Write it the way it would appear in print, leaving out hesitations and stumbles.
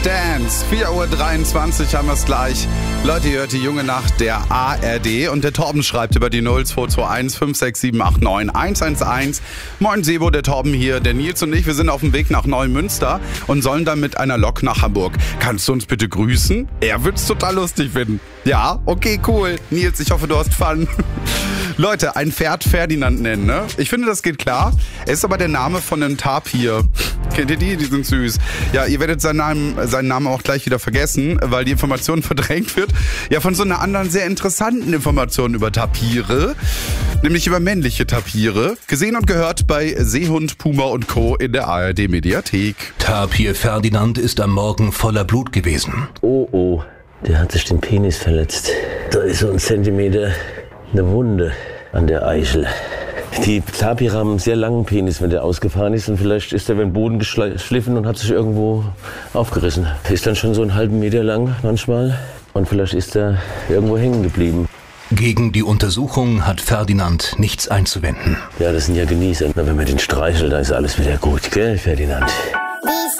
Dance. 4:23 Uhr haben wir es gleich. Leute, ihr hört die junge Nacht der ARD und der Torben schreibt über die 0221 56789 111. Moin Sebo, der Torben hier. Der Nils und ich, wir sind auf dem Weg nach Neumünster und sollen dann mit einer Lok nach Hamburg. Kannst du uns bitte grüßen? Er wird's total lustig finden. Ja, okay, cool. Nils, ich hoffe, du hast Fun. Leute, ein Pferd Ferdinand nennen, ne? Ich finde, das geht klar. Er ist aber der Name von einem Tapir. Kennt ihr die? Die sind süß. Ja, ihr werdet seinen Namen auch gleich wieder vergessen, weil die Information verdrängt wird. Ja, von so einer anderen sehr interessanten Information über Tapire. Nämlich über männliche Tapire. Gesehen und gehört bei Seehund, Puma und Co. in der ARD-Mediathek. Tapir Ferdinand ist am Morgen voller Blut gewesen. Oh, der hat sich den Penis verletzt. Da ist so ein Zentimeter eine Wunde an der Eichel. Die Tapire haben einen sehr langen Penis, wenn der ausgefahren ist. Und vielleicht ist der über den Boden geschliffen und hat sich irgendwo aufgerissen. Ist dann schon so einen halben Meter lang manchmal. Und vielleicht ist er irgendwo hängen geblieben. Gegen die Untersuchung hat Ferdinand nichts einzuwenden. Ja, das sind ja Genießer. Wenn man den streichelt, dann ist alles wieder gut, gell, Ferdinand?